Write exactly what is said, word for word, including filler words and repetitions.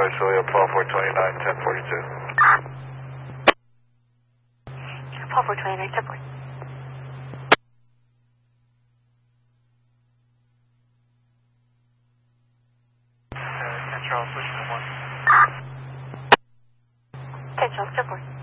Celia, Paul four twenty-nine, ten forty-two. Paul four twenty-nine, ten forty-two. Uh, ten Charles, switch to one. ten Charles, ten forty.